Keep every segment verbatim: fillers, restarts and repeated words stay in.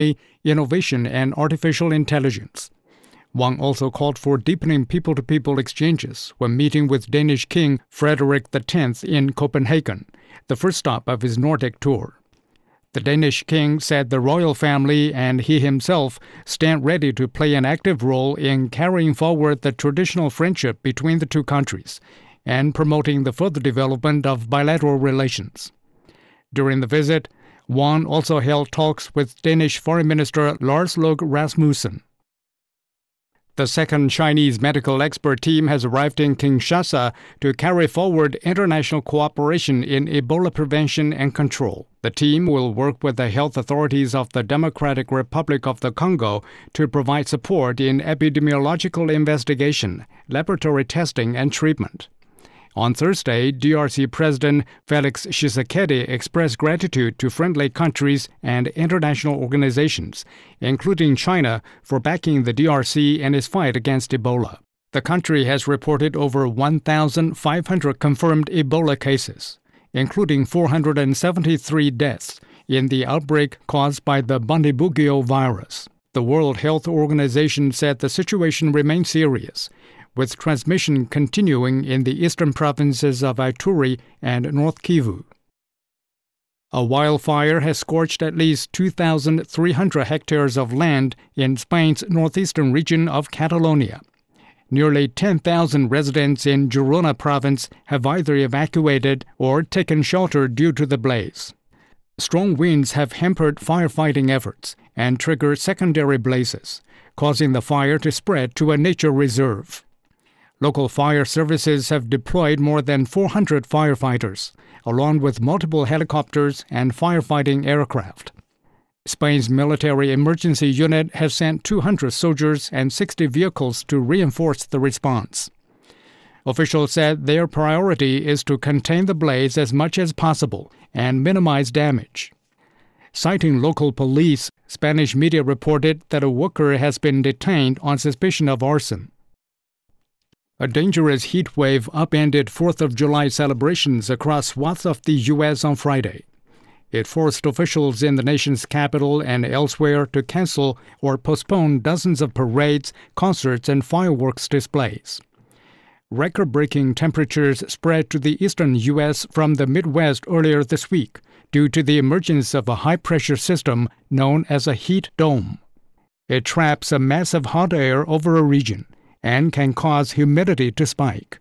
innovation, and artificial intelligence. Wang also called for deepening people-to-people exchanges when meeting with Danish King Frederik the tenth in Copenhagen, the first stop of his Nordic tour. The Danish king said the royal family and he himself stand ready to play an active role in carrying forward the traditional friendship between the two countries and promoting the further development of bilateral relations. During the visit, Wang also held talks with Danish Foreign Minister Lars Løkke Rasmussen. The second Chinese medical expert team has arrived in Kinshasa to carry forward international cooperation in Ebola prevention and control. The team will work with the health authorities of the Democratic Republic of the Congo to provide support in epidemiological investigation, laboratory testing, and treatment. On Thursday, D R C President Felix Tshisekedi expressed gratitude to friendly countries and international organizations, including China, for backing the D R C in its fight against Ebola. The country has reported over one thousand five hundred confirmed Ebola cases, including four hundred seventy-three deaths in the outbreak caused by the Bundibugyo virus. The World Health Organization said the situation remains serious, with transmission continuing in the eastern provinces of Ituri and North Kivu. A wildfire has scorched at least two thousand three hundred hectares of land in Spain's northeastern region of Catalonia. Nearly ten thousand residents in Girona province have either evacuated or taken shelter due to the blaze. Strong winds have hampered firefighting efforts and triggered secondary blazes, causing the fire to spread to a nature reserve. Local fire services have deployed more than four hundred firefighters, along with multiple helicopters and firefighting aircraft. Spain's military emergency unit has sent two hundred soldiers and sixty vehicles to reinforce the response. Officials said their priority is to contain the blaze as much as possible and minimize damage. Citing local police, Spanish media reported that a worker has been detained on suspicion of arson. A dangerous heat wave upended fourth of July celebrations across swaths of the U S on Friday. It forced officials in the nation's capital and elsewhere to cancel or postpone dozens of parades, concerts, and fireworks displays. Record-breaking temperatures spread to the eastern U S from the Midwest earlier this week due to the emergence of a high-pressure system known as a heat dome. It traps a mass of hot air over a region and can cause humidity to spike.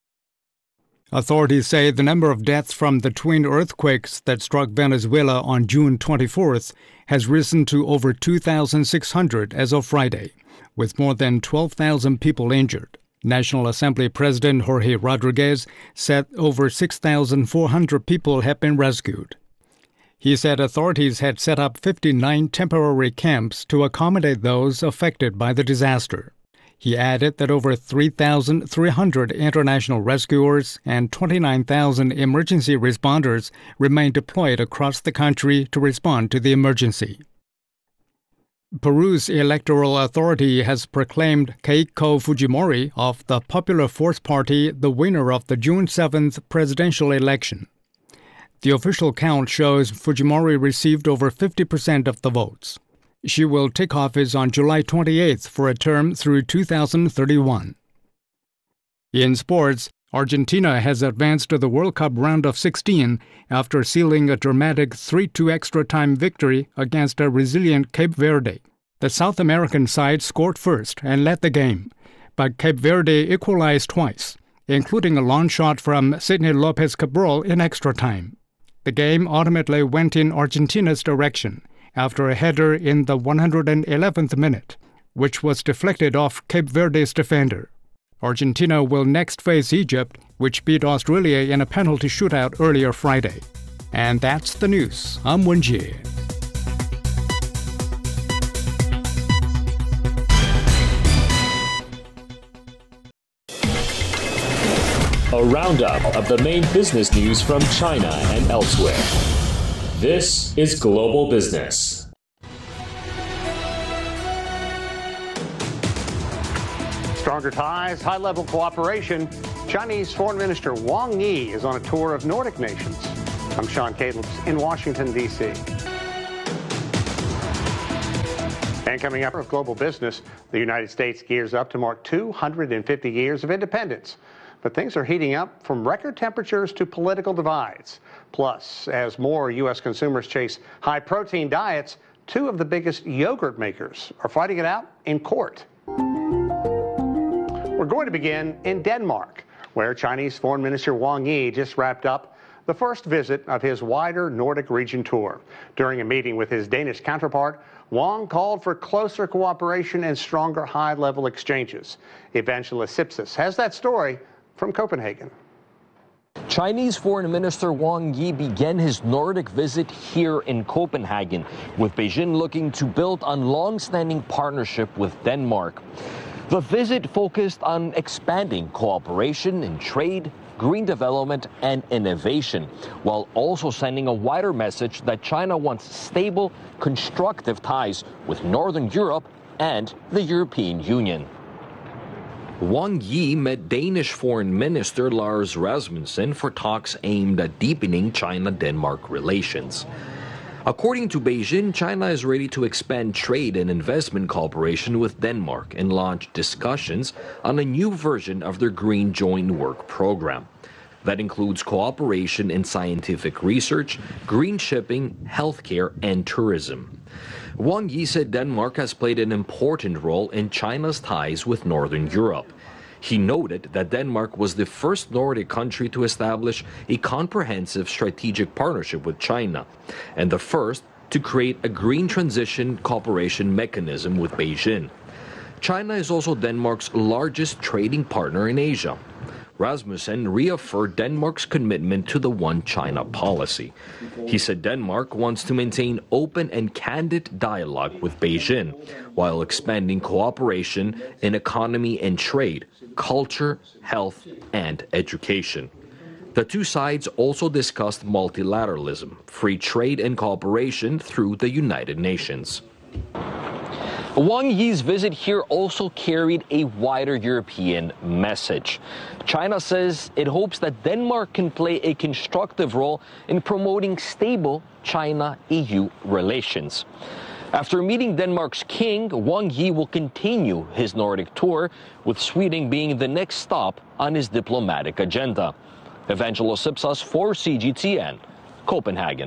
Authorities say the number of deaths from the twin earthquakes that struck Venezuela on June twenty-fourth has risen to over two thousand six hundred as of Friday, with more than twelve thousand people injured. National Assembly President Jorge Rodriguez said over six thousand four hundred people have been rescued. He said authorities had set up fifty-nine temporary camps to accommodate those affected by the disaster. He added that over three thousand three hundred international rescuers and twenty-nine thousand emergency responders remain deployed across the country to respond to the emergency. Peru's electoral authority has proclaimed Keiko Fujimori of the Popular Force Party the winner of the June seventh presidential election. The official count shows Fujimori received over fifty percent of the votes. She will take office on July twenty-eighth for a term through two thousand thirty-one. In sports, Argentina has advanced to the World Cup round of sixteen after sealing a dramatic three two extra-time victory against a resilient Cape Verde. The South American side scored first and led the game, but Cape Verde equalized twice, including a long shot from Sidney Lopez Cabral in extra time. The game ultimately went in Argentina's direction after a header in the one hundred eleventh minute, which was deflected off Cape Verde's defender. Argentina will next face Egypt, which beat Australia in a penalty shootout earlier Friday. And that's the news. I'm Wen Jie. A roundup of the main business news from China and elsewhere. This is Global Business. Stronger ties, high-level cooperation. Chinese Foreign Minister Wang Yi is on a tour of Nordic nations. I'm Sean Catelups in Washington, D C And coming up with Global Business, the United States gears up to mark two hundred fifty years of independence. But things are heating up from record temperatures to political divides. Plus, as more U S consumers chase high-protein diets, two of the biggest yogurt makers are fighting it out in court. We're going to begin in Denmark, where Chinese Foreign Minister Wang Yi just wrapped up the first visit of his wider Nordic region tour. During a meeting with his Danish counterpart, Wang called for closer cooperation and stronger high-level exchanges. Evangelist Sipsis has that story from Copenhagen. Chinese Foreign Minister Wang Yi began his Nordic visit here in Copenhagen, with Beijing looking to build on long-standing partnership with Denmark. The visit focused on expanding cooperation in trade, green development and innovation, while also sending a wider message that China wants stable, constructive ties with Northern Europe and the European Union. Wang Yi met Danish Foreign Minister Lars Rasmussen for talks aimed at deepening China-Denmark relations. According to Beijing, China is ready to expand trade and investment cooperation with Denmark and launch discussions on a new version of their Green Joint Work program. That includes cooperation in scientific research, green shipping, healthcare, and tourism. Wang Yi said Denmark has played an important role in China's ties with Northern Europe. He noted that Denmark was the first Nordic country to establish a comprehensive strategic partnership with China, and the first to create a green transition cooperation mechanism with Beijing. China is also Denmark's largest trading partner in Asia. Rasmussen reaffirmed Denmark's commitment to the One China policy. He said Denmark wants to maintain open and candid dialogue with Beijing, while expanding cooperation in economy and trade, culture, health, and education. The two sides also discussed multilateralism, free trade and cooperation through the United Nations. Wang Yi's visit here also carried a wider European message. China says it hopes that Denmark can play a constructive role in promoting stable China-E U relations. After meeting Denmark's king, Wang Yi will continue his Nordic tour, with Sweden being the next stop on his diplomatic agenda. Evangelos Sipsis for C G T N, Copenhagen.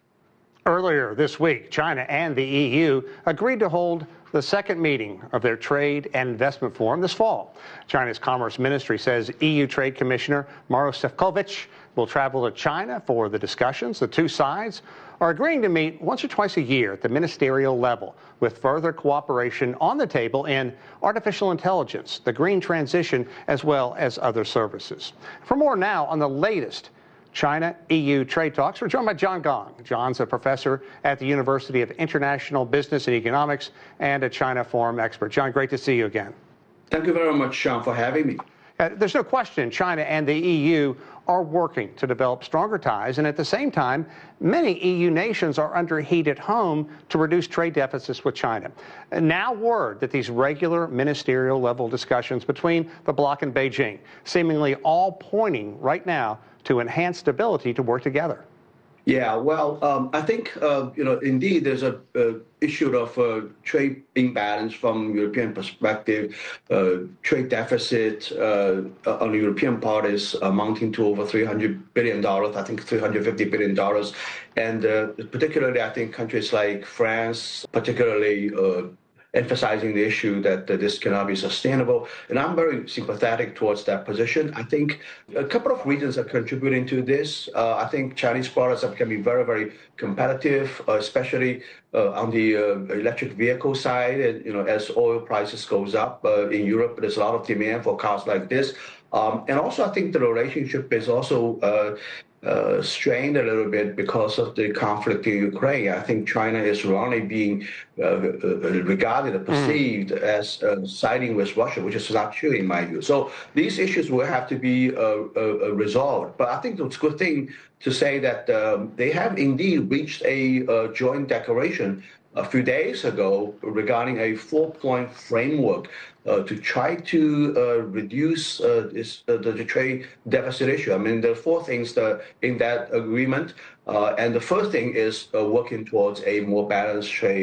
Earlier this week, China and the E U agreed to hold the second meeting of their Trade and Investment Forum this fall. China's Commerce Ministry says E U Trade Commissioner Maros Sefcovic will travel to China for the discussions. The two sides are agreeing to meet once or twice a year at the ministerial level, with further cooperation on the table in artificial intelligence, the green transition, as well as other services. For more now on the latest China-E U trade talks, we're joined by John Gong. John's a professor at the University of International Business and Economics and a China Forum expert. John, great to see you again. Thank you very much, Sean, for having me. Uh, there's no question China and the E U are working to develop stronger ties, and at the same time, many E U nations are under heat at home to reduce trade deficits with China. And now word that these regular ministerial level discussions between the bloc and Beijing, seemingly all pointing right now to enhance stability to work together. Yeah, well, um, I think, uh, you know, indeed, there's a, a issue of uh, trade imbalance from European perspective, uh, trade deficit uh, on the European part is amounting to over three hundred billion dollars, I think three hundred fifty billion dollars. And uh, particularly, I think countries like France, particularly uh, emphasizing the issue that uh, this cannot be sustainable. And I'm very sympathetic towards that position. I think a couple of reasons are contributing to this. Uh, I think Chinese products are becoming very, very competitive, uh, especially uh, on the uh, electric vehicle side. And, you know, as oil prices goes up uh, in Europe, there's a lot of demand for cars like this. Um, and also, I think the relationship is also uh, Uh, strained a little bit because of the conflict in Ukraine. I think China is wrongly being uh, uh, regarded or perceived mm. as uh, siding with Russia, which is not true in my view. So these issues will have to be uh, uh, resolved. But I think it's a good thing to say that um, they have indeed reached a uh, joint declaration a few days ago regarding a four-point framework uh, to try to uh, reduce uh, this, uh, the, the trade deficit issue. I mean, there are four things that, in that agreement, uh, and the first thing is uh, working towards a more balanced trade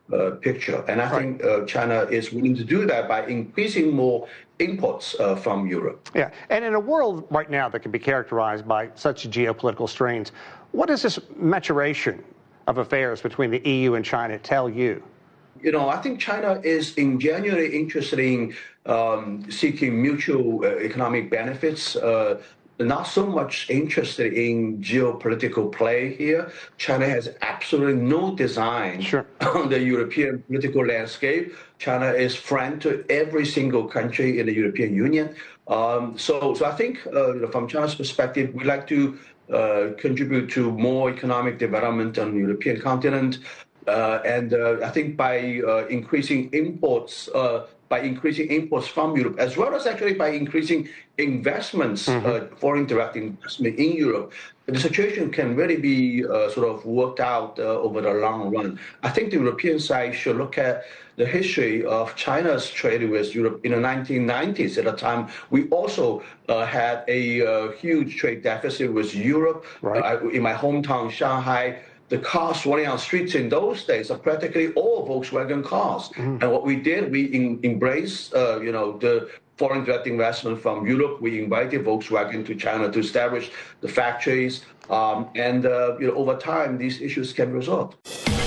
uh, picture. And I think uh, China is willing to do that by increasing more imports uh, from Europe. Yeah, and in a world right now that can be characterized by such geopolitical strains, what does this maturation of affairs between the E U and China tell you? You know, I think China is in genuinely interested in um, seeking mutual uh, economic benefits, uh, not so much interested in geopolitical play here. China has absolutely no design sure. on the European political landscape. China is friend to every single country in the European Union. Um, so, so I think uh, from China's perspective, we like to uh, contribute to more economic development on the European continent. Uh, and uh, I think by uh, increasing imports, uh, by increasing imports from Europe, as well as actually by increasing investments, mm-hmm. uh, foreign direct investment in Europe, the situation can really be uh, sort of worked out uh, over the long run. I think the European side should look at the history of China's trade with Europe in the nineteen nineties. At the time, we also uh, had a uh, huge trade deficit with Europe. Right. Uh, in my hometown, Shanghai, the cars running on streets in those days are practically all Volkswagen cars. Mm. And what we did, we in, embraced, uh, you know, the foreign direct investment from Europe. We invited Volkswagen to China to establish the factories. Um, and, uh, you know, over time, these issues can be resolved.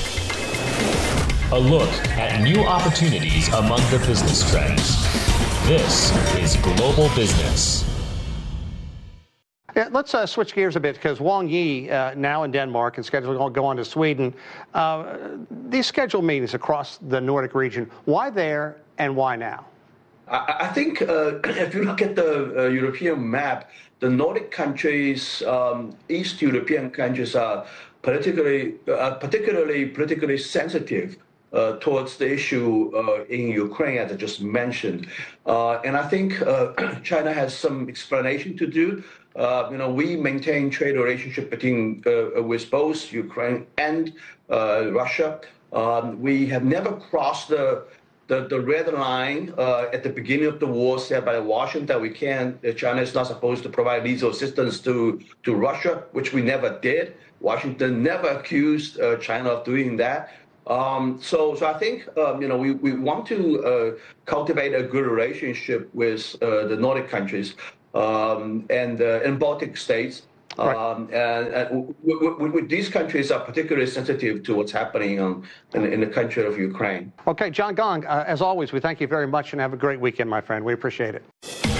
A look at new opportunities among the business trends. This is Global Business. Yeah, let's uh, switch gears a bit because Wang Yi, uh, now in Denmark and scheduled to go on to Sweden, uh, these scheduled meetings across the Nordic region, why there and why now? I, I think uh, if you look at the uh, European map, the Nordic countries, um, East European countries are particularly, uh, particularly politically sensitive Uh, towards the issue uh, in Ukraine, as I just mentioned. Uh, and I think uh, China has some explanation to do. Uh, you know, we maintain trade relationship between uh, with both Ukraine and uh, Russia. Um, we have never crossed the the, the red line uh, at the beginning of the war set by Washington that we can't, uh, China is not supposed to provide lethal assistance to, to Russia, which we never did. Washington never accused uh, China of doing that. Um, so, so I think um, you know we, we want to uh, cultivate a good relationship with uh, the Nordic countries um, and uh, and Baltic states. Right. Um, and and w- w- w- these countries are particularly sensitive to what's happening um, in, in the country of Ukraine. Okay, John Gong, uh, as always, we thank you very much and have a great weekend, my friend. We appreciate it.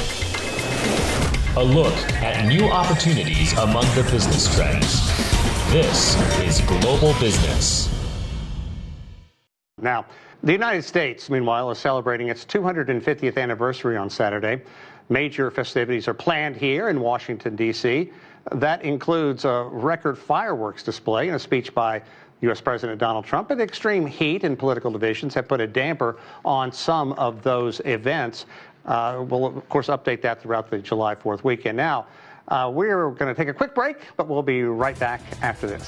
A look at new opportunities among the business trends. This is Global Business. Now, the United States, meanwhile, is celebrating its two hundred fiftieth anniversary on Saturday. Major festivities are planned here in Washington, D C That includes a record fireworks display and a speech by U S President Donald Trump. But extreme heat and political divisions have put a damper on some of those events. Uh, we'll, of course, update that throughout the July fourth weekend. Now, uh, we're going to take a quick break, but we'll be right back after this.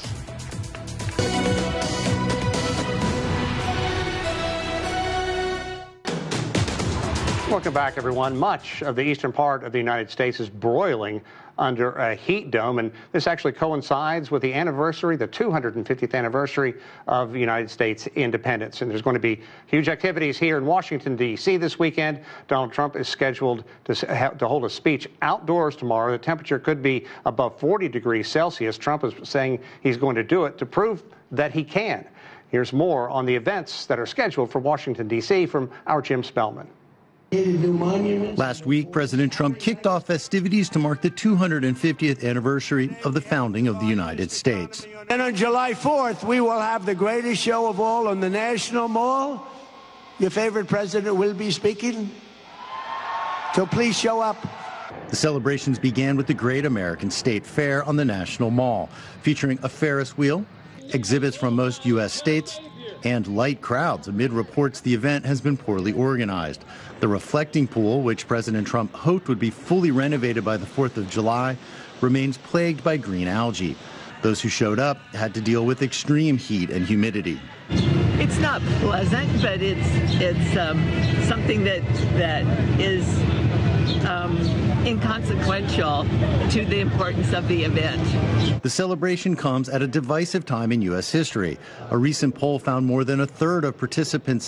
Welcome back, everyone. Much of the eastern part of the United States is broiling under a heat dome, and this actually coincides with the anniversary, the two hundred fiftieth anniversary of the United States independence. And there's going to be huge activities here in Washington, D C this weekend. Donald Trump is scheduled to, to hold a speech outdoors tomorrow. The temperature could be above forty degrees Celsius. Trump is saying he's going to do it to prove that he can. Here's more on the events that are scheduled for Washington, D C from our Jim Spellman. Last week, President Trump kicked off festivities to mark the two hundred fiftieth anniversary of the founding of the United States. And on July fourth, we will have the greatest show of all on the National Mall. Your favorite president will be speaking. So please show up. The celebrations began with the Great American State Fair on the National Mall, featuring a Ferris wheel, exhibits from most U S states, and light crowds amid reports the event has been poorly organized. The reflecting pool, which President Trump hoped would be fully renovated by the fourth of July, remains plagued by green algae. Those who showed up had to deal with extreme heat and humidity. It's not pleasant, but it's it's um, something that that is um, inconsequential to the importance of the event. The celebration comes at a divisive time in U S history. A recent poll found more than a third of participants